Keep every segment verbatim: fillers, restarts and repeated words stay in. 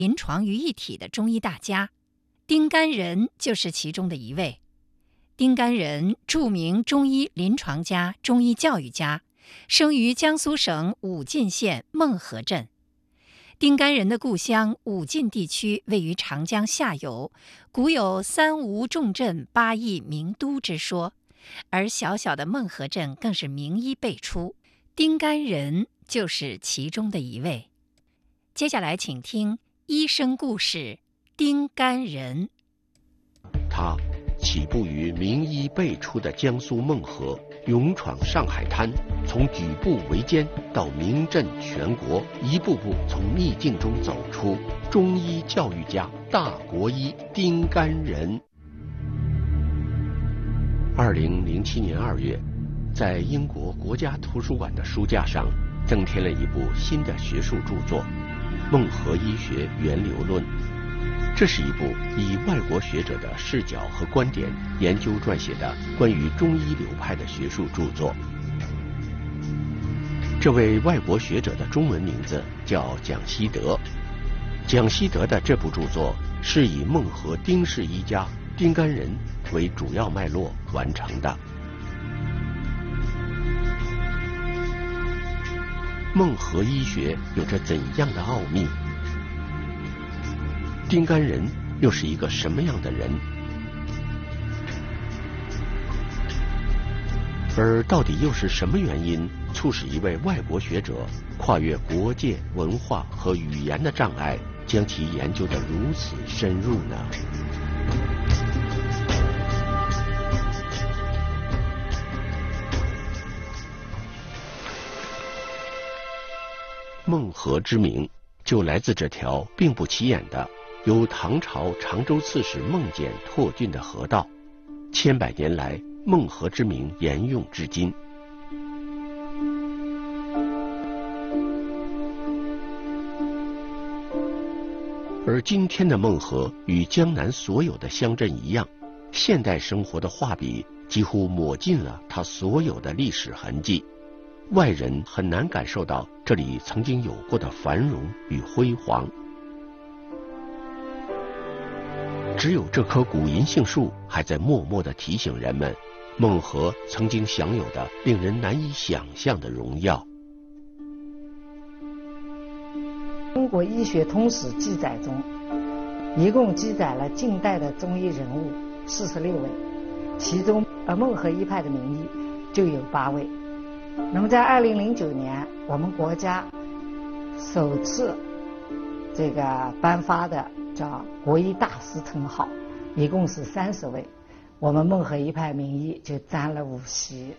临床于一体的中医大家，丁甘仁就是其中的一位。丁甘仁，著名中医临床家、中医教育家，生于江苏省武进县孟河镇。丁甘仁的故乡武进地区位于长江下游，古有三吴重镇八邑名都之说，而小小的孟河镇更是名医辈出，丁甘仁就是其中的一位。接下来请听医生故事：丁甘仁。 他起步于名医辈出的江苏孟河，勇闯上海滩，从举步维艰到名震全国，一步步从逆境中走出。中医教育家、大国医丁甘仁。二零零七年二月，在英国国家图书馆的书架上，增添了一部新的学术著作《孟河医学源流论》。这是一部以外国学者的视角和观点研究撰写的关于中医流派的学术著作。这位外国学者的中文名字叫蒋希德。蒋希德的这部著作是以孟河丁氏医家丁甘仁为主要脉络完成的。孟河医学有着怎样的奥秘？丁甘仁又是一个什么样的人？而到底又是什么原因促使一位外国学者跨越国界、文化和语言的障碍，将其研究得如此深入呢？孟河之名就来自这条并不起眼的由唐朝常州刺史孟简拓浚的河道，千百年来孟河之名沿用至今。而今天的孟河与江南所有的乡镇一样，现代生活的画笔几乎抹尽了它所有的历史痕迹，外人很难感受到这里曾经有过的繁荣与辉煌。只有这棵古银杏树还在默默地提醒人们，孟河曾经享有的令人难以想象的荣耀。 中国医学通史记载中，一共记载了近代的中医人物四十六位，其中呃孟河医派的名医就有八位。那么在二零零九年，我们国家首次这个颁发的叫国医大师称号，一共是三十位，我们孟河医派名医就占了五席。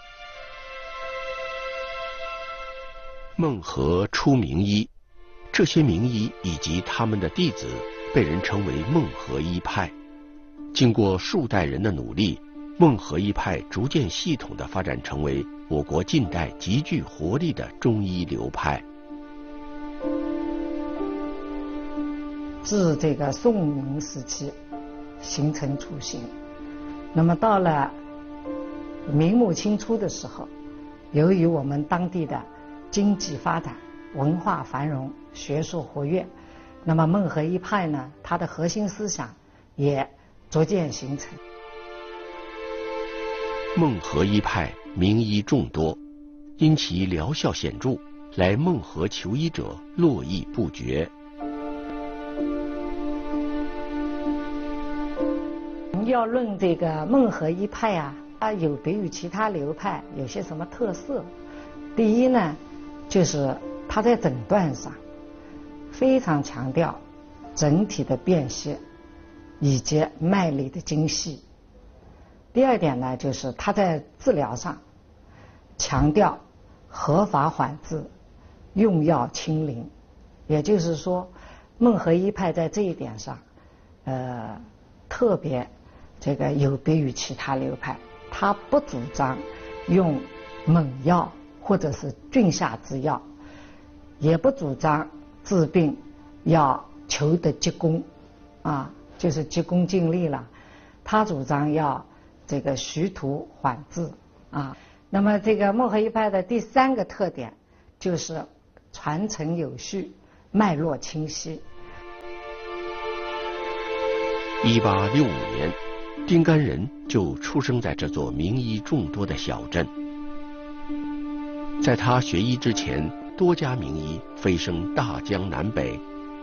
孟河出名医，这些名医以及他们的弟子被人称为孟河医派。经过数代人的努力，孟河医派逐渐系统地发展成为我国近代极具活力的中医流派。 自这个宋明时期形成雏形，那么到了明末清初的时候，由于我们当地的经济发展、文化繁荣、学术活跃，那么孟河医派呢，它的核心思想也逐渐形成。 孟河医派名医众多，因其疗效显著，来孟河求医者络绎不绝。 要论这个孟河医派啊，它有别于其他流派有些什么特色？第一呢，就是它在诊断上非常强调整体的辨析以及脉理的精细。第二点呢，就是它在治疗上强调合法缓治，用药清灵。也就是说，孟河医派在这一点上，呃，特别这个有别于其他流派，他不主张用猛药或者是峻下之药，也不主张治病要求得急功，啊，就是急功近利了。他主张要这个徐图缓治啊。那么这个孟河医派的第三个特点就是传承有序，脉络清晰。 一八六五年，丁甘人就出生在这座名医众多的小镇。在他学医之前，多家名医飞升大江南北。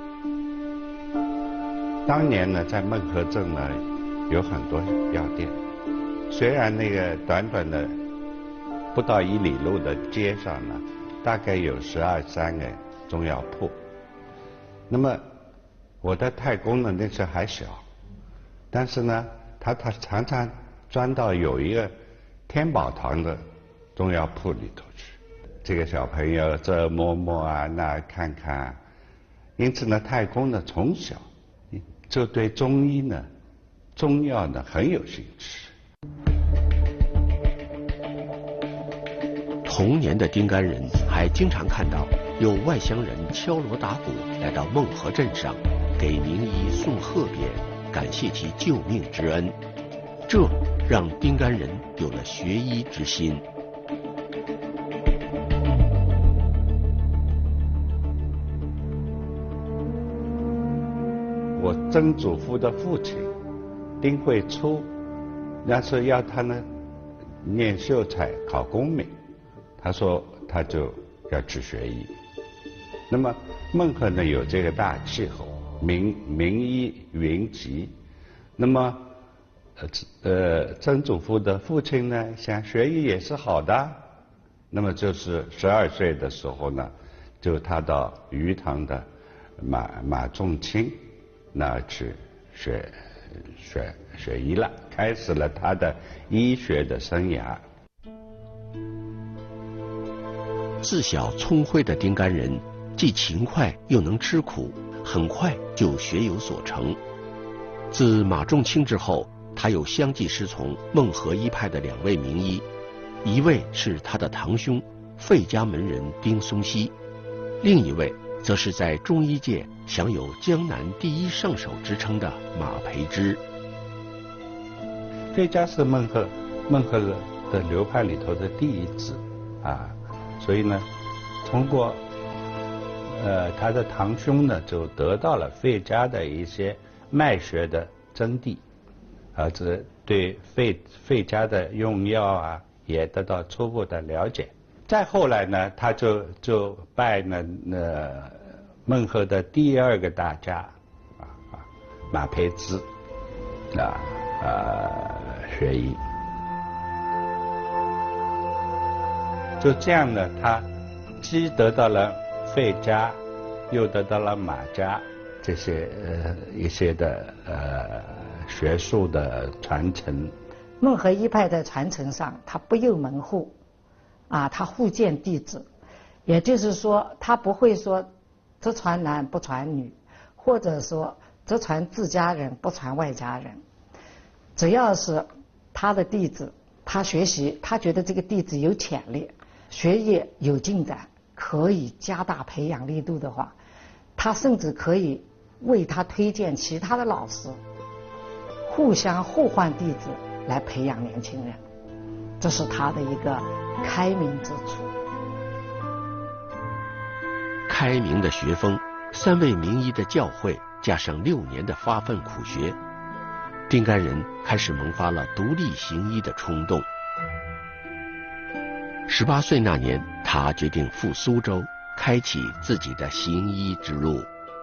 当年呢，在孟河镇呢，有很多药店。虽然那个短短的不到一里路的街上呢，大概有十二三个中药铺。那么我的太公呢，那时候还小，但是呢，他他常常钻到有一个天宝堂的中药铺里头去。这个小朋友这摸摸啊，那看看，因此呢，太公呢从小就对中医呢、中药呢很有兴趣。 童年的丁甘人还经常看到有外乡人敲锣打鼓来到孟河镇上，给名医送贺匾，感谢其救命之恩。这让丁甘人有了学医之心。 我曾祖父的父亲丁惠初，那时候要他呢念秀才考功名，他说他就要去学医。那么孟河呢有这个大气候，名名医云集。那么呃呃曾祖父的父亲呢想学医也是好的，那么就是十二岁的时候呢，就他到余杭的马马仲卿那去学学学医了，开始了他的医学的生涯。 自小聪慧的丁甘人，既勤快又能吃苦，很快就学有所成。自马仲卿之后，他又相继师从孟河医派的两位名医，一位是他的堂兄费家门人丁松溪，另一位则是在中医界享有江南第一圣手之称的马培之。 费家是孟河孟河的流派里头的第一支啊，所以呢，通过呃他的堂兄呢，就得到了费家的一些脉学的真谛，而这对费费家的用药啊，也得到初步的了解。再后来呢，他就就拜了呃孟河的第二个大家啊啊马培之啊啊学医。就这样呢，他既得到了费家，又得到了马家这些呃一些的呃学术的传承。 孟河医派的传承上，他不由门户。啊，他互荐弟子，也就是说，他不会说只传男不传女，或者说只传自家人不传外家人。只要是他的弟子，他学习，他觉得这个弟子有潜力，学业有进展，可以加大培养力度的话，他甚至可以为他推荐其他的老师，互相互换弟子来培养年轻人。这是他的一个开明之处。 开明的学风，三位名医的教诲，加上六年的发奋苦学，丁甘人开始萌发了独立行医的冲动。十八岁那年，他决定赴苏州，开启自己的行医之路。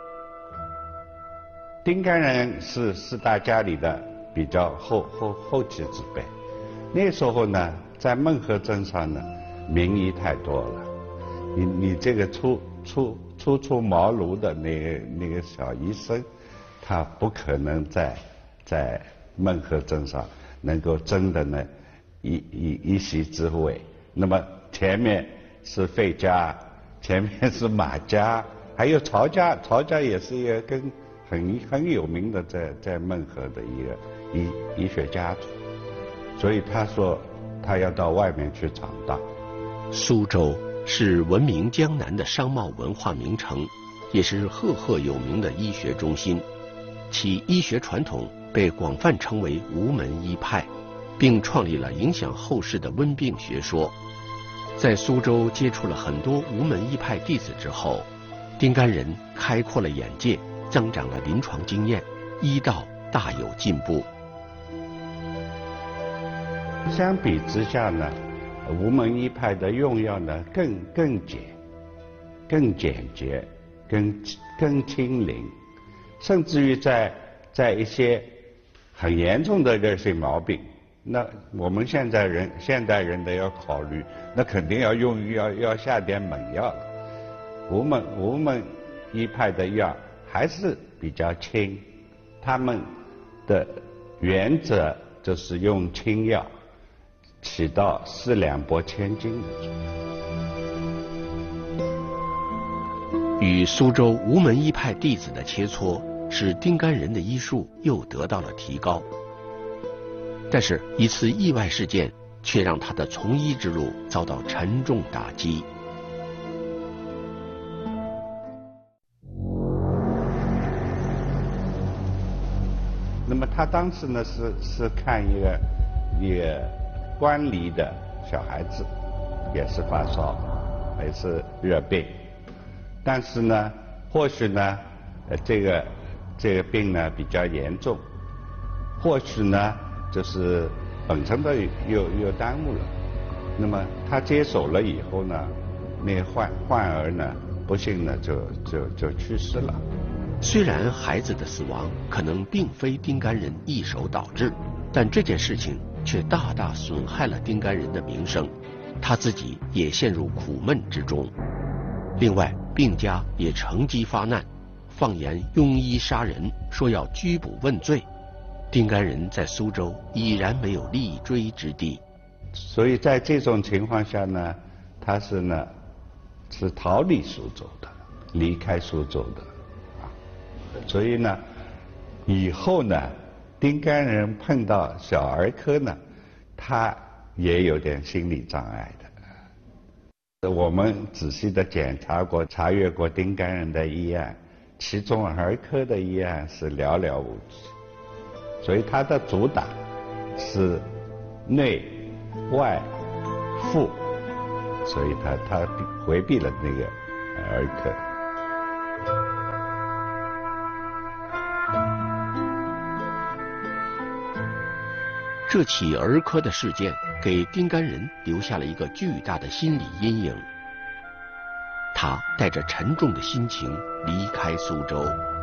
丁甘人是四大家里的比较后后后起之辈。那时候呢，在孟河镇上呢，名医太多了，你你这个初初初出茅庐的那个那个小医生，他不可能在在孟河镇上能够争的呢一一一席之位。那么前面是费家，前面是马家，还有曹家，曹家也是一个跟很很有名的在在孟河的一个医医学家族。所以他说他要到外面去闯荡。 苏州是闻名江南的商贸文化名城，也是赫赫有名的医学中心，其医学传统被广泛称为无门医派，并创立了影响后世的温病学说。在苏州接触了很多无门医派弟子之后，丁甘人开阔了眼界，增长了临床经验，医道大有进步。 相比之下呢，无门一派的用药呢更更简、更简洁、更更清零，甚至于在在一些很严重的热性毛病，那我们现在人现代人的要考虑，那肯定要用要要下点猛药了。无门无门一派的药还是比较轻，他们的原则就是用轻药，起到四两拨千斤的作用。 与苏州无门一派弟子的切磋，使丁甘仁的医术又得到了提高。但是，一次意外事件却让他的从医之路遭到沉重打击。 那么他当时呢是是看一个一个关离的小孩子，也是发烧，也是热病，但是呢，或许呢，呃，这个这个病呢比较严重，或许呢就是本身的又又耽误了。那么他接手了以后呢，那个患患儿呢，不幸呢就就就去世了。 虽然孩子的死亡可能并非丁甘仁一手导致，但这件事情却大大损害了丁甘仁的名声，他自己也陷入苦闷之中。另外，病家也乘机发难，放言庸医杀人，说要拘捕问罪。丁甘仁在苏州已然没有立锥之地， 所以在这种情况下呢，他是呢是逃离苏州的，离开苏州的。所以呢，以后呢，丁甘仁碰到小儿科呢，他也有点心理障碍的。我们仔细的检查过、查阅过丁甘仁的医案，其中儿科的医案是寥寥无几。所以他的主打是内、外、妇，所以他他回避了那个儿科。 这起儿科的事件给丁甘仁留下了一个巨大的心理阴影。他带着沉重的心情离开苏州。